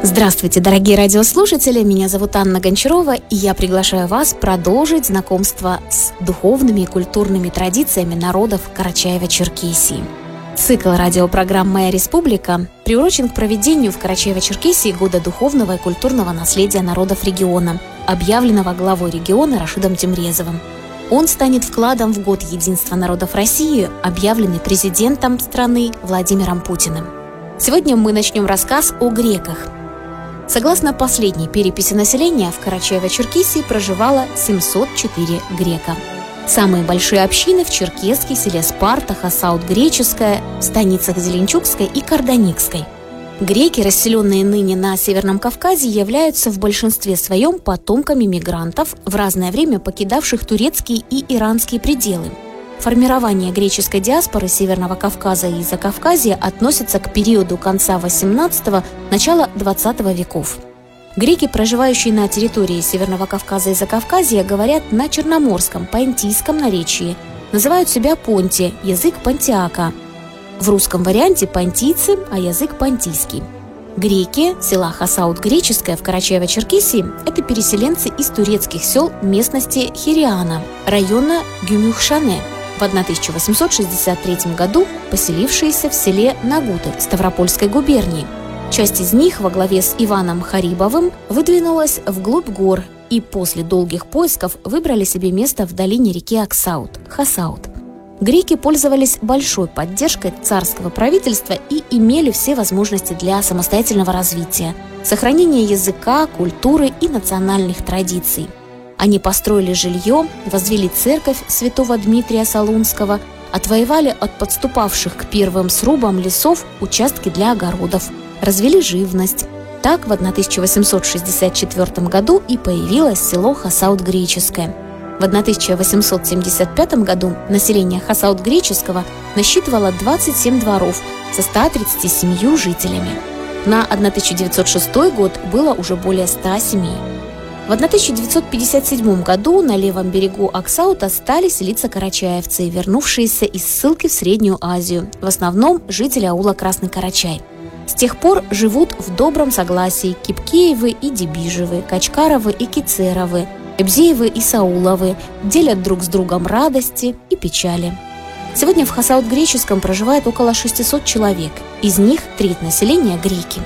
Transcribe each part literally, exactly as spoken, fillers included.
Здравствуйте, дорогие радиослушатели! Меня зовут Анна Гончарова, и я приглашаю вас продолжить знакомство с духовными и культурными традициями народов Карачаево-Черкесии. Цикл радиопрограмм «Моя республика» приурочен к проведению в Карачаево-Черкесии Года духовного и культурного наследия народов региона, объявленного главой региона Рашидом Тимрезовым. Он станет вкладом в Год единства народов России, объявленный президентом страны Владимиром Путиным. Сегодня мы начнем рассказ о греках. Согласно последней переписи населения, в Карачаево-Черкесии проживало семьсот четыре грека. Самые большие общины в Черкесске, селе Спарта, Хасаут-Греческая, в станицах Зеленчукской и Карданикской. Греки, расселенные ныне на Северном Кавказе, являются в большинстве своем потомками мигрантов, в разное время покидавших турецкие и иранские пределы. Формирование греческой диаспоры Северного Кавказа и Закавказья относится к периоду конца восемнадцатого – начала двадцатого веков. Греки, проживающие на территории Северного Кавказа и Закавказья, говорят на черноморском, понтийском наречии, называют себя понти, язык понтиака. В русском варианте понтийцы, а язык понтийский. Греки села Хасаут-Греческая в Карачаево-Черкесии – это переселенцы из турецких сел местности Хириана, района Гюмюхшане, в тысяча восемьсот шестьдесят третьем году поселившиеся в селе Нагуты Ставропольской губернии. Часть из них во главе с Иваном Харибовым выдвинулась вглубь гор и после долгих поисков выбрали себе место в долине реки Аксаут – Хасаут. Греки пользовались большой поддержкой царского правительства и имели все возможности для самостоятельного развития, сохранения языка, культуры и национальных традиций. Они построили жилье, возвели церковь святого Дмитрия Солунского, отвоевали от подступавших к первым срубам лесов участки для огородов, развели живность. Так в тысяча восемьсот шестьдесят четвёртом году и появилось село Хасаут-Греческое. В тысяча восемьсот семьдесят пятом году население Хасаут-Греческого насчитывало двадцать семь дворов со ста тридцатью семью жителями. На тысяча девятьсот шестой год было уже более ста семей. В тысяча девятьсот пятьдесят седьмом году на левом берегу Аксаута стали селиться карачаевцы, вернувшиеся из ссылки в Среднюю Азию, в основном жители аула Красный Карачай. С тех пор живут в добром согласии Кипкеевы и Дебижевы, Качкаровы и Кицеровы, Эбзеевы и Сауловы, делят друг с другом радости и печали. Сегодня в Хасаут-Греческом проживает около шестисот человек, из них треть населения – греки.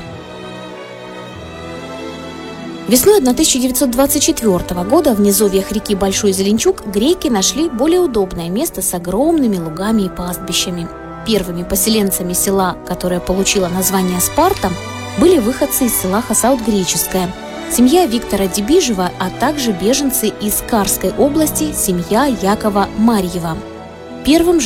Весной тысяча девятьсот двадцать четвёртого года в низовьях реки Большой Зеленчук греки нашли более удобное место с огромными лугами и пастбищами. Первыми поселенцами села, которое получило название Спарта, были выходцы из села Хасаут-Греческое, семья Виктора Дебижева, а также беженцы из Карской области, семья Якова Марьева. Первым